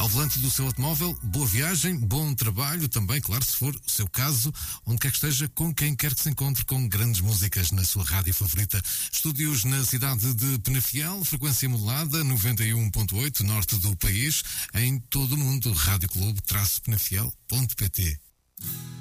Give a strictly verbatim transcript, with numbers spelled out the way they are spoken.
ao volante do seu automóvel. Boa viagem, bom trabalho também, claro, se for o seu caso, onde quer que esteja, com quem quer que se encontre, com grandes músicas na sua rádio favorita. Estúdios na cidade de Penafiel, frequência modulada, noventa e um ponto oito, norte do país, em todo o mundo, rádio clube traço penafiel ponto pt.